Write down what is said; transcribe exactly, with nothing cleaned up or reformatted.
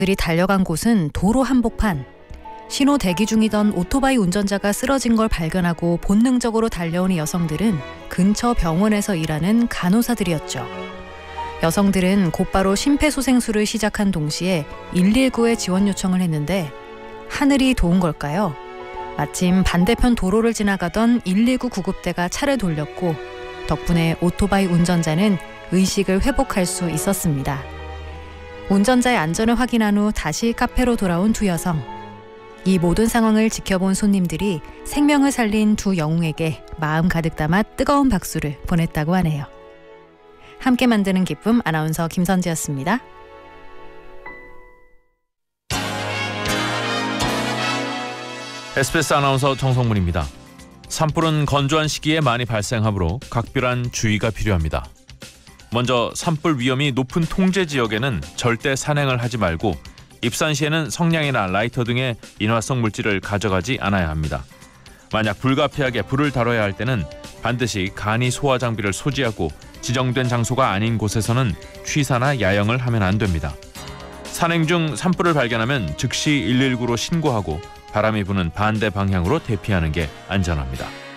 들이 달려간 곳은 도로 한복판. 신호 대기 중이던 오토바이 운전자가 쓰러진 걸 발견하고 본능적으로 달려온 여성들은 근처 병원에서 일하는 간호사들이었죠. 여성들은 곧바로 심폐소생술을 시작한 동시에 일일구에 지원 요청을 했는데 하늘이 도운 걸까요? 마침 반대편 도로를 지나가던 일일구 구급대가 차를 돌렸고 덕분에 오토바이 운전자는 의식을 회복할 수 있었습니다. 운전자의 안전을 확인한 후 다시 카페로 돌아온 두 여성. 이 모든 상황을 지켜본 손님들이 생명을 살린 두 영웅에게 마음 가득 담아 뜨거운 박수를 보냈다고 하네요. 함께 만드는 기쁨, 아나운서 김선지였습니다. 에스비에스 아나운서 정성문입니다. 산불은 건조한 시기에 많이 발생하므로 각별한 주의가 필요합니다. 먼저 산불 위험이 높은 통제 지역에는 절대 산행을 하지 말고 입산 시에는 성냥이나 라이터 등의 인화성 물질을 가져가지 않아야 합니다. 만약 불가피하게 불을 다뤄야 할 때는 반드시 간이 소화 장비를 소지하고 지정된 장소가 아닌 곳에서는 취사나 야영을 하면 안 됩니다. 산행 중 산불을 발견하면 즉시 일일구로 신고하고 바람이 부는 반대 방향으로 대피하는 게 안전합니다.